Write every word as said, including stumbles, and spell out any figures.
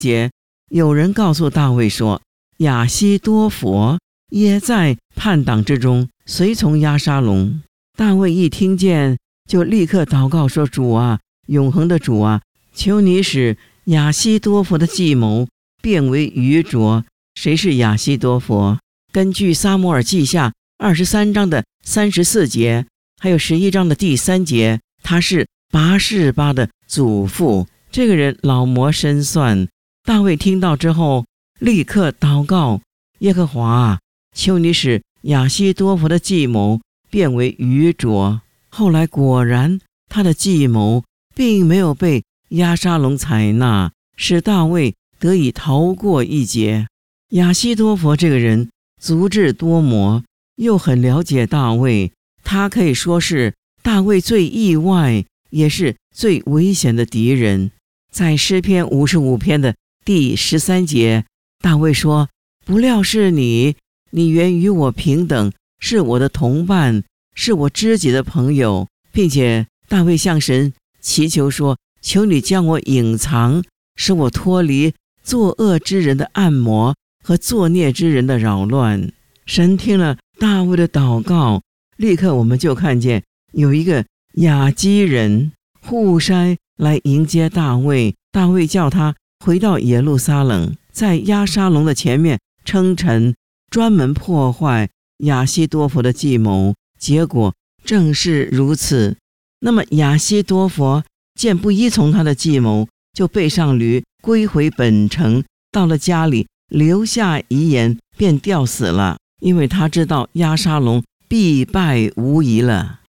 节，有人告诉大卫说，亚希多弗也在叛党之中，随从押沙龙。大卫一听见，就立刻祷告说，主啊，永恒的主啊，求你使亚希多弗的计谋变为愚拙。谁是亚希多弗？根据撒母耳记下二十三章的三十四节，还有十一章的第三节，他是拔示巴的祖父。这个人老谋深算。大卫听到之后，立刻祷告，耶和华啊，求你使亚希多弗的计谋变为愚拙。后来果然，他的计谋并没有被押沙龙采纳，使大卫得以逃过一劫。亚希多弗这个人足智多谋，又很了解大卫，他可以说是大卫最意外也是最危险的敌人。在诗篇五十五篇的第十三节，大卫说，不料是你，你原与我平等，是我的同伴，是我知己的朋友。并且大卫向神祈求说，求你将我隐藏，使我脱离作恶之人的暗魔和作孽之人的扰乱。神听了大卫的祷告，立刻我们就看见有一个亚基人户筛来迎接大卫。大卫叫他回到耶路撒冷，在押沙龙的前面称臣，专门破坏亚希多弗的计谋。结果正是如此。那么亚希多弗见不依从他的计谋，就背上驴归回本城，到了家里留下遗言，便吊死了，因为他知道押沙龙必败无疑了。